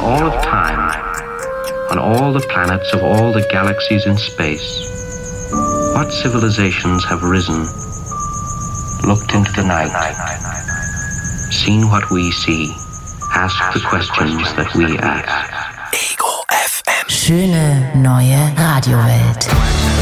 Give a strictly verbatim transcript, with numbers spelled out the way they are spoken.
all of time, on all the planets of all the galaxies in space, what civilizations have risen, looked into the night, seen what we see, asked the questions that we ask. Ego F M. Schöne neue Radiowelt.